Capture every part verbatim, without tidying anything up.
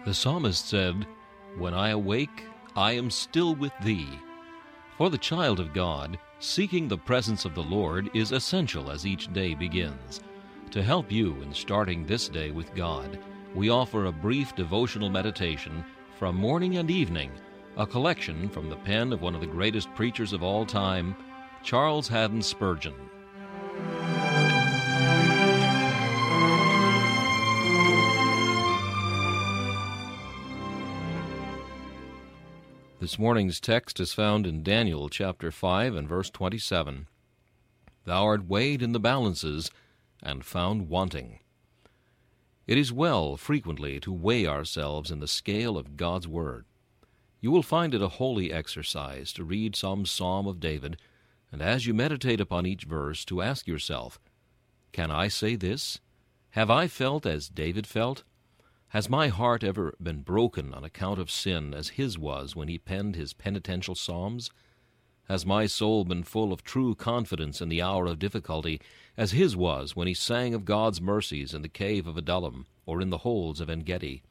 The psalmist said, "When I awake, I am still with thee." For the child of God, seeking the presence of the Lord is essential as each day begins. To help you in starting this day with God, we offer a brief devotional meditation from morning and evening, a collection from the pen of one of the greatest preachers of all time, Charles Haddon Spurgeon. This morning's text is found in Daniel chapter five and verse twenty-seven. "Thou art weighed in the balances, and found wanting." It is well frequently to weigh ourselves in the scale of God's Word. You will find it a holy exercise to read some psalm of David, and as you meditate upon each verse, to ask yourself, "Can I say this? Have I felt as David felt? Has my heart ever been broken on account of sin as his was when he penned his penitential psalms? Has my soul been full of true confidence in the hour of difficulty as his was when he sang of God's mercies in the cave of Adullam or in the holes of En-gedi?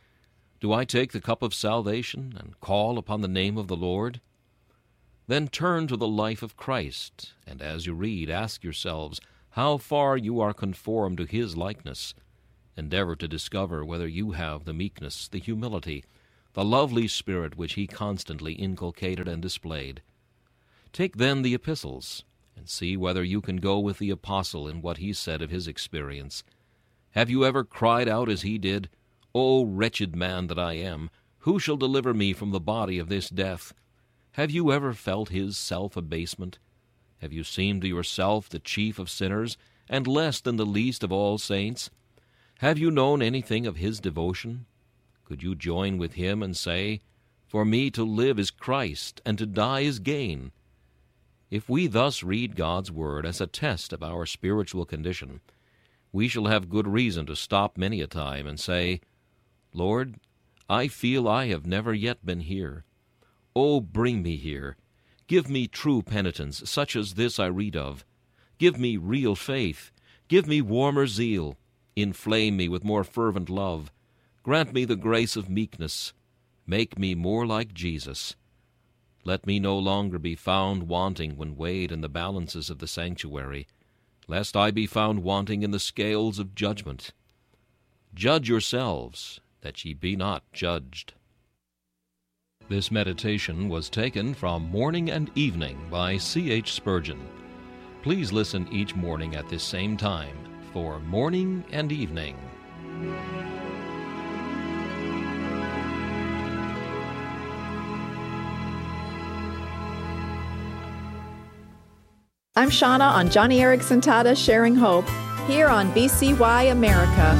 Do I take the cup of salvation and call upon the name of the Lord? Then turn to the life of Christ, and as you read, ask yourselves how far you are conformed to his likeness. Endeavor to discover whether you have the meekness, the humility, the lovely spirit which he constantly inculcated and displayed. Take then the epistles, and see whether you can go with the apostle in what he said of his experience. Have you ever cried out as he did, "O wretched man that I am, who shall deliver me from the body of this death?" Have you ever felt his self-abasement? Have you seemed to yourself the chief of sinners, and less than the least of all saints? Have you known anything of his devotion? Could you join with him and say, "For me to live is Christ, and to die is gain"? If we thus read God's Word as a test of our spiritual condition, we shall have good reason to stop many a time and say, "Lord, I feel I have never yet been here. Oh, bring me here. Give me true penitence, such as this I read of. Give me real faith. Give me warmer zeal. Inflame me with more fervent love. Grant me the grace of meekness. Make me more like Jesus. Let me no longer be found wanting when weighed in the balances of the sanctuary, lest I be found wanting in the scales of judgment. Judge yourselves, that ye be not judged." This meditation was taken from Morning and Evening by C H Spurgeon. Please listen each morning at this same time for Morning and Evening. I'm Shauna on Johnny Erickson Tata Sharing Hope, here on B C Y America.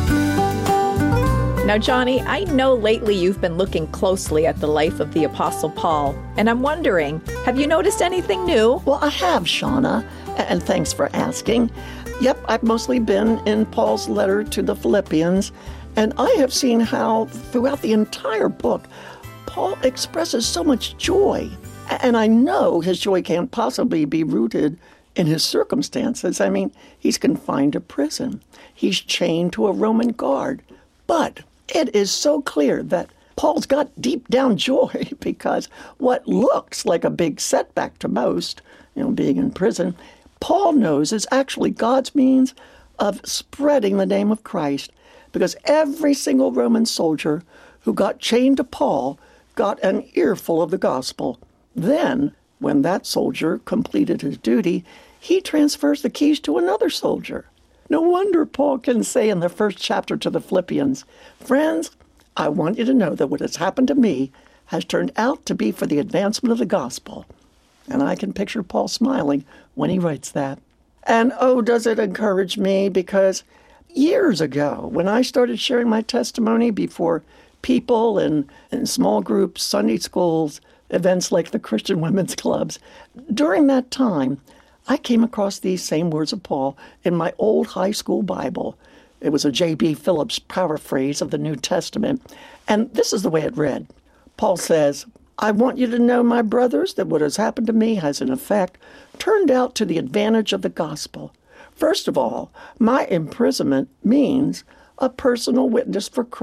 Now, Johnny, I know lately you've been looking closely at the life of the Apostle Paul, and I'm wondering, have you noticed anything new? Well, I have, Shauna, and thanks for asking. Yep, I've mostly been in Paul's letter to the Philippians, and I have seen how throughout the entire book, Paul expresses so much joy. And I know his joy can't possibly be rooted in his circumstances. I mean, he's confined to prison. He's chained to a Roman guard. But it is so clear that Paul's got deep down joy because what looks like a big setback to most, you know, being in prison, Paul knows is actually God's means of spreading the name of Christ, because every single Roman soldier who got chained to Paul got an earful of the gospel. Then, when that soldier completed his duty, he transfers the keys to another soldier. No wonder Paul can say in the first chapter to the Philippians, "Friends, I want you to know that what has happened to me has turned out to be for the advancement of the gospel." And I can picture Paul smiling when he writes that. And oh, does it encourage me, because years ago, when I started sharing my testimony before people in, in small groups, Sunday schools, events like the Christian women's clubs, during that time, I came across these same words of Paul in my old high school Bible. It was a J B Phillips paraphrase of the New Testament, and this is the way it read. Paul says, "I want you to know, my brothers, that what has happened to me has in effect turned out to the advantage of the gospel. First of all, my imprisonment means a personal witness for Christ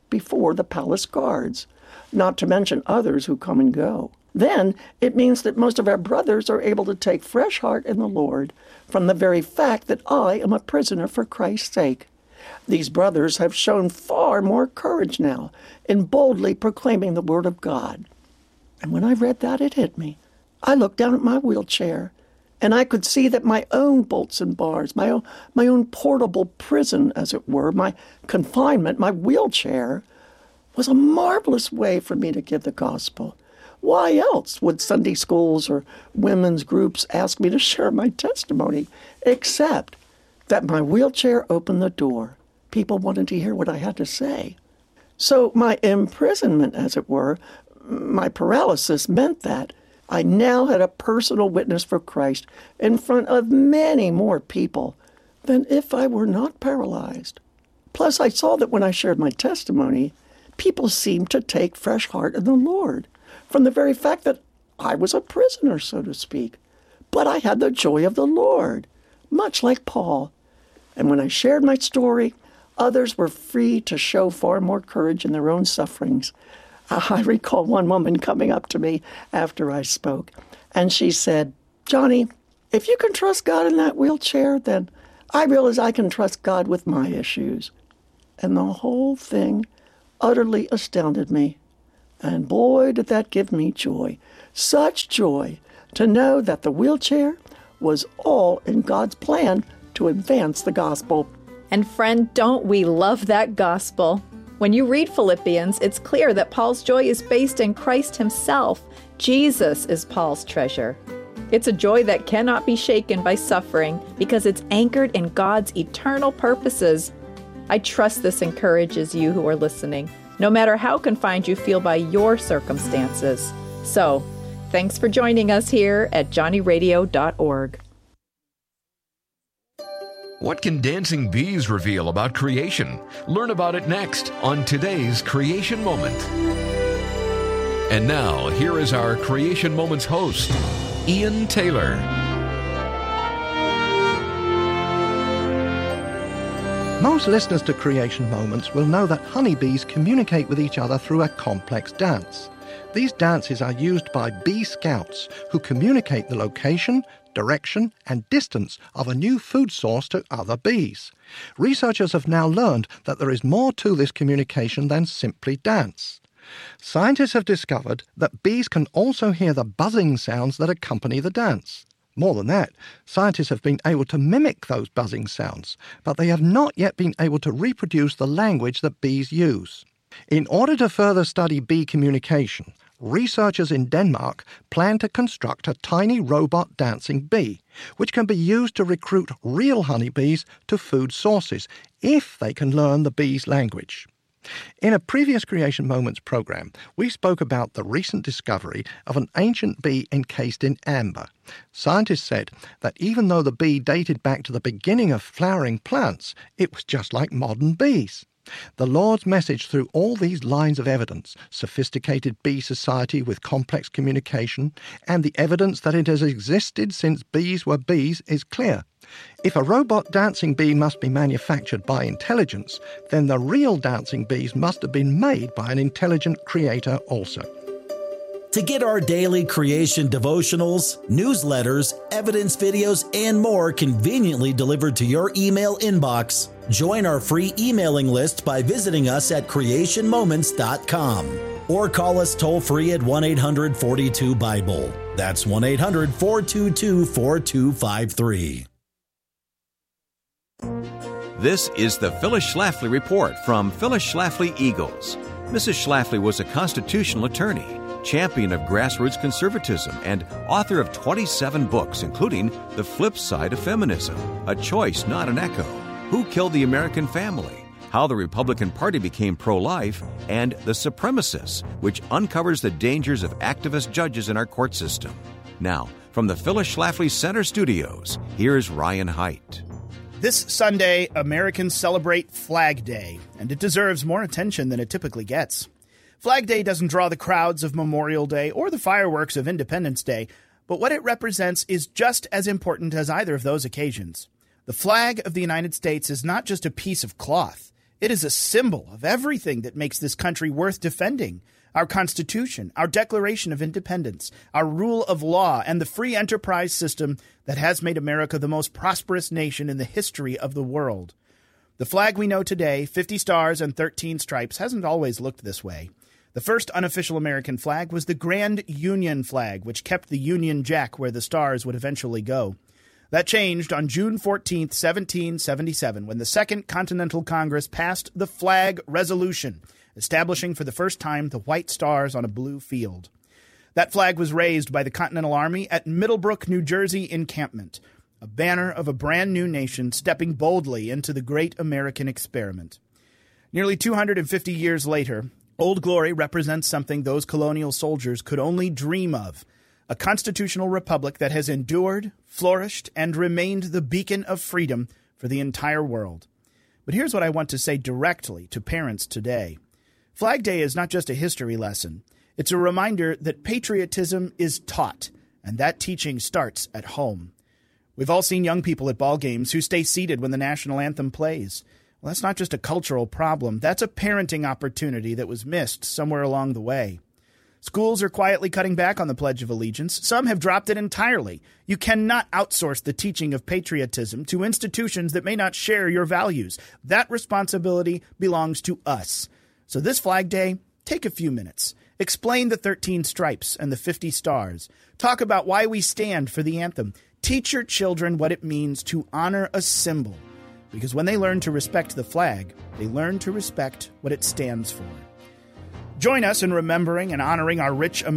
before the palace guards, not to mention others who come and go. Then it means that most of our brothers are able to take fresh heart in the Lord from the very fact that I am a prisoner for Christ's sake. These brothers have shown far more courage now in boldly proclaiming the word of God. And when I read that, it hit me. I looked down at my wheelchair, and I could see that my own bolts and bars, my own, my own portable prison, as it were, my confinement, my wheelchair, was a marvelous way for me to give the gospel. Why else would Sunday schools or women's groups ask me to share my testimony, except that my wheelchair opened the door? People wanted to hear what I had to say. So my imprisonment, as it were, my paralysis, meant that I now had a personal witness for Christ in front of many more people than if I were not paralyzed. Plus, I saw that when I shared my testimony, people seemed to take fresh heart in the Lord from the very fact that I was a prisoner, so to speak. But I had the joy of the Lord, much like Paul. And when I shared my story, others were free to show far more courage in their own sufferings. I recall one woman coming up to me after I spoke, and she said, "Johnny, if you can trust God in that wheelchair, then I realize I can trust God with my issues." And the whole thing utterly astounded me. And boy, did that give me joy. Such joy to know that the wheelchair was all in God's plan to advance the gospel. And friend, don't we love that gospel? When you read Philippians, it's clear that Paul's joy is based in Christ himself. Jesus is Paul's treasure. It's a joy that cannot be shaken by suffering because it's anchored in God's eternal purposes. I trust this encourages you who are listening, no matter how confined you feel by your circumstances. So, thanks for joining us here at johnny radio dot org. What can dancing bees reveal about creation? Learn about it next on today's Creation Moment. And now, here is our Creation Moments host, Ian Taylor. Most listeners to Creation Moments will know that honeybees communicate with each other through a complex dance. These dances are used by bee scouts who communicate the location, direction and distance of a new food source to other bees. Researchers have now learned that there is more to this communication than simply dance. Scientists have discovered that bees can also hear the buzzing sounds that accompany the dance. More than that, scientists have been able to mimic those buzzing sounds, but they have not yet been able to reproduce the language that bees use. In order to further study bee communication, researchers in Denmark plan to construct a tiny robot dancing bee, which can be used to recruit real honeybees to food sources, if they can learn the bee's language. In a previous Creation Moments program, we spoke about the recent discovery of an ancient bee encased in amber. Scientists said that even though the bee dated back to the beginning of flowering plants, it was just like modern bees. The Lord's message through all these lines of evidence, sophisticated bee society with complex communication, and the evidence that it has existed since bees were bees is clear. If a robot dancing bee must be manufactured by intelligence, then the real dancing bees must have been made by an intelligent creator also. To get our daily creation devotionals, newsletters, evidence videos, and more conveniently delivered to your email inbox, join our free emailing list by visiting us at creation moments dot com or call us toll-free at one eight hundred four two Bible. That's one eight hundred four two two four two five three. This is the Phyllis Schlafly Report from Phyllis Schlafly Eagles. Missus Schlafly was a constitutional attorney, champion of grassroots conservatism, and author of twenty-seven books, including The Flip Side of Feminism, A Choice, Not an Echo, Who Killed the American Family, How the Republican Party Became Pro-Life, and The Supremacists, which uncovers the dangers of activist judges in our court system. Now, from the Phyllis Schlafly Center Studios, here's Ryan Haidt. This Sunday, Americans celebrate Flag Day, and it deserves more attention than it typically gets. Flag Day doesn't draw the crowds of Memorial Day or the fireworks of Independence Day, but what it represents is just as important as either of those occasions. The flag of the United States is not just a piece of cloth. It is a symbol of everything that makes this country worth defending. Our Constitution, our Declaration of Independence, our rule of law, and the free enterprise system that has made America the most prosperous nation in the history of the world. The flag we know today, fifty stars and thirteen stripes, hasn't always looked this way. The first unofficial American flag was the Grand Union flag, which kept the Union Jack where the stars would eventually go. That changed on June fourteenth, seventeen seventy-seven, when the Second Continental Congress passed the Flag Resolution, establishing for the first time the white stars on a blue field. That flag was raised by the Continental Army at Middlebrook, New Jersey encampment, a banner of a brand new nation stepping boldly into the great American experiment. Nearly two hundred fifty years later, Old Glory represents something those colonial soldiers could only dream of, a constitutional republic that has endured, flourished, and remained the beacon of freedom for the entire world. But here's what I want to say directly to parents today. Flag Day is not just a history lesson. It's a reminder that patriotism is taught, and that teaching starts at home. We've all seen young people at ball games who stay seated when the national anthem plays. Well, that's not just a cultural problem. That's a parenting opportunity that was missed somewhere along the way. Schools are quietly cutting back on the Pledge of Allegiance. Some have dropped it entirely. You cannot outsource the teaching of patriotism to institutions that may not share your values. That responsibility belongs to us. So this Flag Day, take a few minutes. Explain the thirteen stripes and the fifty stars. Talk about why we stand for the anthem. Teach your children what it means to honor a symbol. Because when they learn to respect the flag, they learn to respect what it stands for. Join us in remembering and honoring our rich American